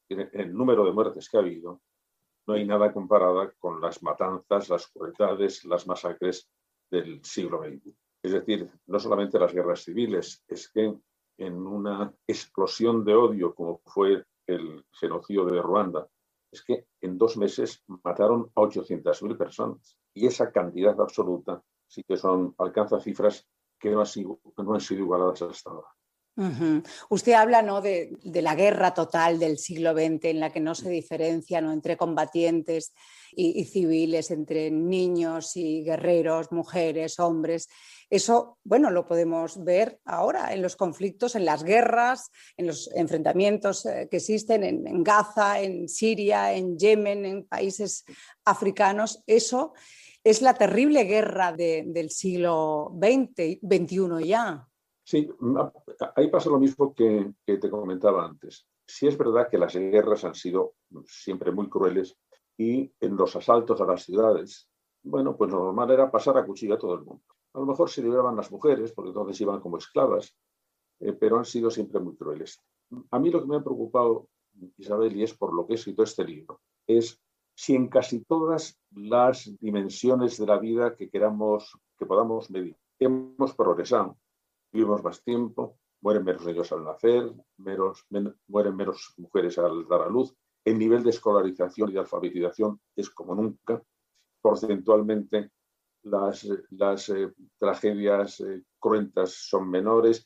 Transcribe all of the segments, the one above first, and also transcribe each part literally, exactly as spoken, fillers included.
en el número de muertes que ha habido, no hay nada comparada con las matanzas, las crueldades, las masacres del siglo veinte. Es decir, no solamente las guerras civiles, es que en una explosión de odio como fue el genocidio de Ruanda, es que en dos meses mataron a ochocientas mil personas. Y esa cantidad absoluta sí que son, alcanza cifras que no han sido, no han sido igualadas hasta ahora. Uh-huh. Usted habla, ¿no?, de, de la guerra total del siglo veinte, en la que no se diferencia, ¿no?, entre combatientes y, y civiles, entre niños y guerreros, mujeres, hombres. Eso, bueno, lo podemos ver ahora en los conflictos, en las guerras, en los enfrentamientos que existen en, en Gaza, en Siria, en Yemen, en países africanos. Eso es la terrible guerra de, del siglo veinte, veintiuno ya. Sí, ahí pasa lo mismo que, que te comentaba antes. Sí es verdad que las guerras han sido siempre muy crueles y en los asaltos a las ciudades, bueno, pues lo normal era pasar a cuchillo a todo el mundo. A lo mejor se liberaban las mujeres, porque entonces iban como esclavas, eh, pero han sido siempre muy crueles. A mí lo que me ha preocupado, Isabel, y es por lo que he escrito este libro, es si en casi todas las dimensiones de la vida que queramos, que podamos medir, hemos progresado. Vivimos más tiempo, mueren menos niños al nacer, menos, men, mueren menos mujeres al dar a luz. El nivel de escolarización y de alfabetización es como nunca. Porcentualmente, las, las eh, tragedias eh, cruentas son menores.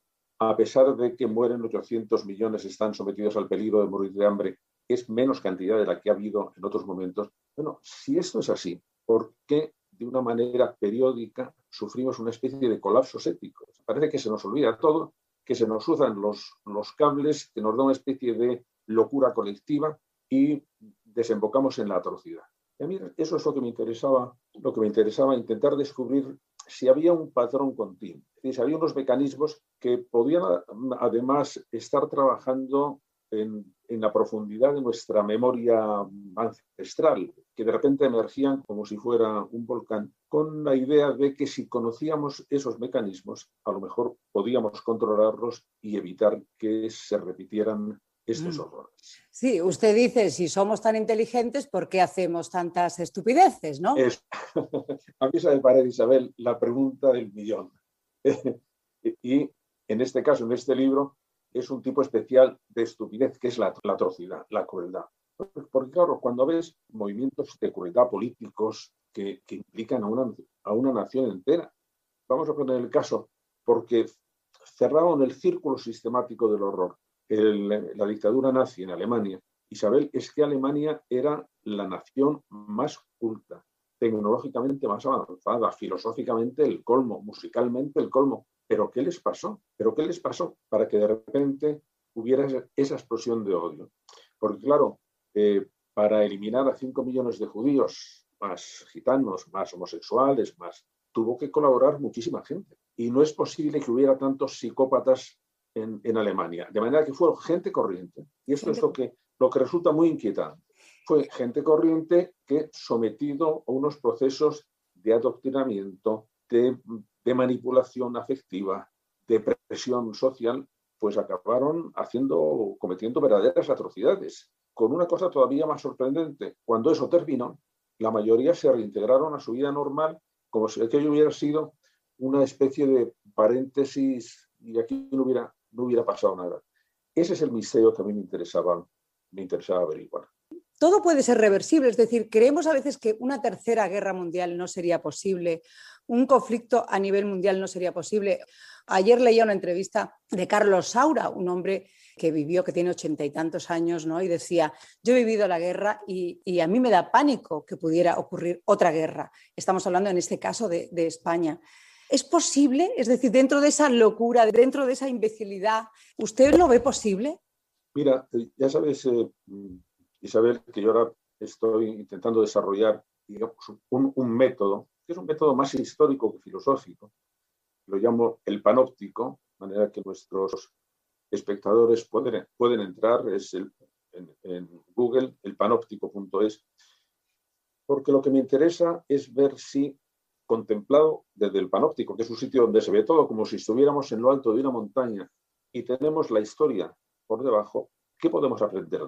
A pesar de que mueren ochocientos millones, están sometidos al peligro de morir de hambre, es menos cantidad de la que ha habido en otros momentos. Bueno, si esto es así, ¿por qué de una manera periódica sufrimos una especie de colapsos éticos? Parece que se nos olvida todo, que se nos usan los, los cables, que nos da una especie de locura colectiva y desembocamos en la atrocidad. Y a mí eso es lo que me interesaba, lo que me interesaba intentar descubrir si había un patrón continuo, es decir, si había unos mecanismos que podían además estar trabajando en, en la profundidad de nuestra memoria ancestral, que de repente emergían como si fuera un volcán, con la idea de que si conocíamos esos mecanismos, a lo mejor podíamos controlarlos y evitar que se repitieran estos horrores. Sí, usted dice, si somos tan inteligentes, ¿por qué hacemos tantas estupideces, no? Es, a mí se me parece, Isabel, la pregunta del millón. Y en este caso, en este libro, es un tipo especial de estupidez, que es la, la atrocidad, la crueldad. Porque claro, cuando ves movimientos de crueldad políticos que, que implican a una, a una nación entera, vamos a poner el caso, porque cerraron el círculo sistemático del horror. El, la dictadura nazi en Alemania, Isabel, es que Alemania era la nación más culta, tecnológicamente más avanzada, filosóficamente el colmo, musicalmente el colmo. ¿Pero qué les pasó? ¿Pero qué les pasó para que de repente hubiera esa explosión de odio? Porque claro, eh, para eliminar a cinco millones de judíos, más gitanos, más homosexuales, más, tuvo que colaborar muchísima gente. Y no es posible que hubiera tantos psicópatas en, en Alemania. De manera que fue gente corriente. Y esto es lo que, lo que resulta muy inquietante. Fue gente corriente que, sometido a unos procesos de adoctrinamiento, de, de manipulación afectiva, de presión social, pues acabaron haciendo, cometiendo verdaderas atrocidades. Con una cosa todavía más sorprendente, cuando eso terminó, la mayoría se reintegraron a su vida normal, como si aquello hubiera sido una especie de paréntesis y aquí no hubiera, no hubiera pasado nada. Ese es el misterio que a mí me interesaba, me interesaba averiguar. Todo puede ser reversible, es decir, creemos a veces que una tercera guerra mundial no sería posible, un conflicto a nivel mundial no sería posible. Ayer leía una entrevista de Carlos Saura, un hombre que vivió, que tiene ochenta y tantos años, ¿no? Y decía, yo he vivido la guerra y, y a mí me da pánico que pudiera ocurrir otra guerra. Estamos hablando en este caso de, de España. ¿Es posible? Es decir, dentro de esa locura, dentro de esa imbecilidad, ¿usted lo ve posible? Mira, ya sabes, eh, Isabel, que yo ahora estoy intentando desarrollar, digamos, un, un método, que es un método más histórico que filosófico. Lo llamo el panóptico, de manera que nuestros espectadores pueden, pueden entrar es el, en, en Google, el panóptico punto es, porque lo que me interesa es ver si, contemplado desde el panóptico, que es un sitio donde se ve todo como si estuviéramos en lo alto de una montaña y tenemos la historia por debajo, ¿qué podemos aprender